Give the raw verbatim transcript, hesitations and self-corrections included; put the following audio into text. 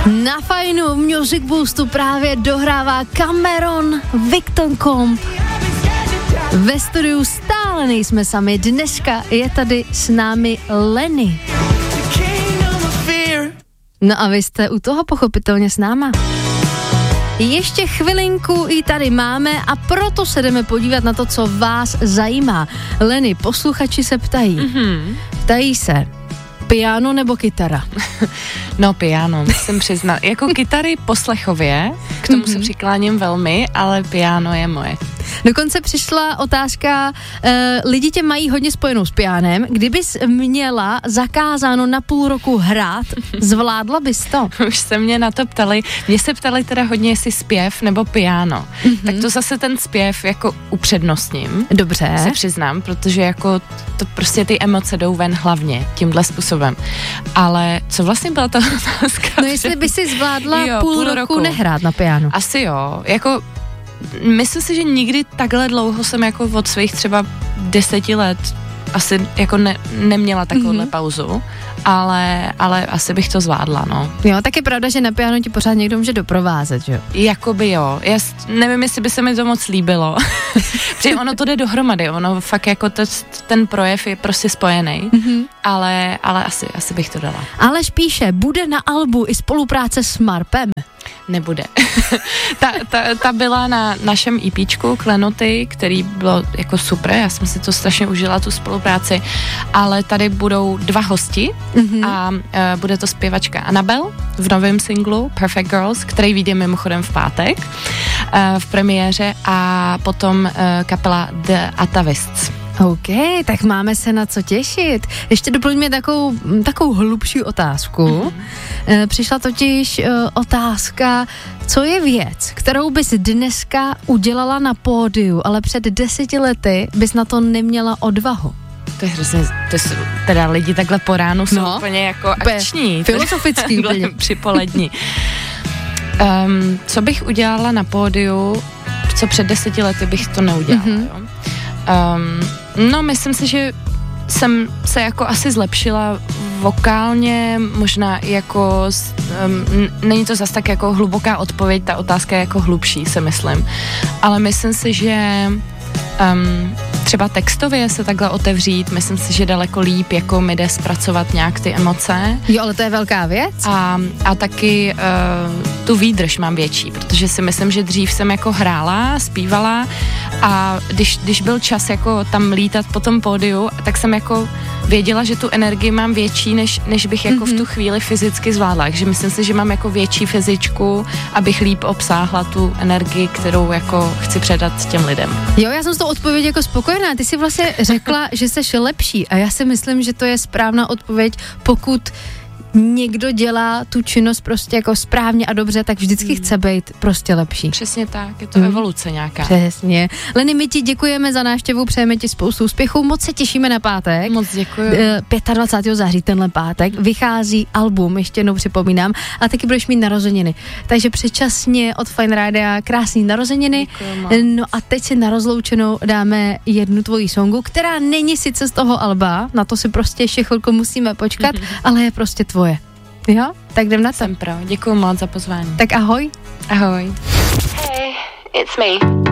Na Fajnu Music Boostu právě dohrává Cameron Victon Comp. Ve studiu stále nejsme sami, dneska je tady s námi Lenny. No a vy jste u toho pochopitelně s náma. Ještě chvilinku ji tady máme a proto se jdeme podívat na to, co vás zajímá. Lenny, posluchači se ptají. Mm-hmm. Ptají se, piano nebo kytara? No piano, musím přiznat. Jako kytary poslechově, k tomu mm-hmm. se přikláním velmi, ale piano je moje. Dokonce přišla otázka, uh, lidi tě mají hodně spojenou s pianem, kdybys měla zakázáno na půl roku hrát, zvládla bys to? Už se mě na to ptali, mě se ptali teda hodně, jestli zpěv nebo piano. Mm-hmm. Tak to zase ten zpěv jako upřednostním. Dobře. Se přiznám, protože jako to prostě ty emoce jdou ven hlavně tímhle způsobem. Ale co vlastně byla ta otázka? No jestli by si zvládla jo, půl, půl roku, roku nehrát na piano. Asi jo, jako myslím si, že nikdy takhle dlouho jsem jako od svých třeba deseti let asi jako ne, neměla takovouhle mm-hmm. pauzu, ale, ale asi bych to zvládla, no. Jo, tak je pravda, že na piano ti pořád někdo může doprovázet, že jo? Jakoby jo, já nevím, jestli by se mi to moc líbilo, protože ono to jde dohromady, ono fakt jako to, ten projev je prostě spojený, mm-hmm. ale, ale asi, asi bych to dala. Aleš píše, bude na albu i spolupráce s Marpem? Nebude. ta, ta, ta byla na našem EPčku Klenoty, který bylo jako super, já jsem si to strašně užila, tu spolupráci, ale tady budou dva hosti mm-hmm. a uh, bude to zpěvačka Anabel v novém singlu Perfect Girls, který vyjde mimochodem v pátek uh, v premiéře a potom uh, kapela The Atavists. OK, tak máme se na co těšit. Ještě doplňme takovou, takovou hlubší otázku. Mm-hmm. Přišla totiž uh, otázka, co je věc, kterou bys dneska udělala na pódiu, ale před deseti lety bys na to neměla odvahu. To je hrozně, to jsou, teda lidi takhle po ránu jsou no, úplně jako akční. Filozofický úplně. Při polední. Um, co bych udělala na pódiu, co před deseti lety bych to neudělala, mm-hmm. jo? Um, no, myslím si, že jsem se jako asi zlepšila vokálně, možná jako, um, není to zase tak jako hluboká odpověď, ta otázka je jako hlubší, se myslím, ale myslím si, že um, třeba textově se takhle otevřít, myslím si, že daleko líp jako mi jde zpracovat nějak ty emoce. Jo, ale to je velká věc. A, a taky uh, tu výdrž mám větší, protože si myslím, že dřív jsem jako hrála, zpívala a když, když byl čas jako tam lítat po tom pódiu, tak jsem jako věděla, že tu energii mám větší, než, než bych jako mm-hmm. v tu chvíli fyzicky zvládla. Takže myslím si, že mám jako větší fyzičku, abych líp obsáhla tu energii, kterou jako chci předat těm lidem. Jo, já jsem s tou odpovědí jako spokojená. Ty jsi vlastně řekla, že seš lepší a já si myslím, že to je správná odpověď, pokud někdo dělá tu činnost prostě jako správně a dobře, tak vždycky hmm. chce být prostě lepší. Přesně tak, je to hmm. evoluce nějaká. Přesně. Lenny, my ti děkujeme za návštěvu, přejeme ti spoustu úspěchů, moc se těšíme na pátek. Moc děkuji. dvacátého pátého září tenhle pátek vychází album, ještě jednou připomínám, a taky budeš mít narozeniny. Takže předčasně od Fajn Rádia krásný narozeniny. Děkuji, no a teď si na rozloučenou dáme jednu tvoji songu, která není sice z toho alba, na to si prostě ještě chvilku musíme počkat, ale je prostě tvoje. Jo? Tak jdem na to. Jsem pro. Děkuji moc za pozvání. Tak ahoj. Ahoj. Hey, it's me.